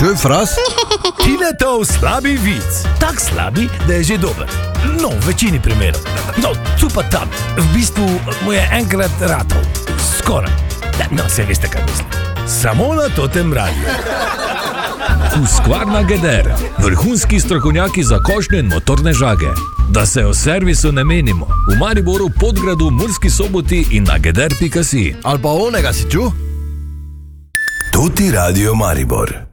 Čuj, Fras? Tinetov slabi vic. Tak slabi, da je že dober. No, v večini primerov. No, tu pa tam. V bistvu mu je enkrat ratov. Skoraj. No, se veste, kaj mislim. Samo na totem radiju. Husqvarna Geder, vrhunski strokovnjaki za košnjo in motorne žage. Da se o servisu ne menimo. V Mariboru, Podgradu, Murski Soboti in na geder.si. Ali pa onega si čuj? Tuti Radio Maribor.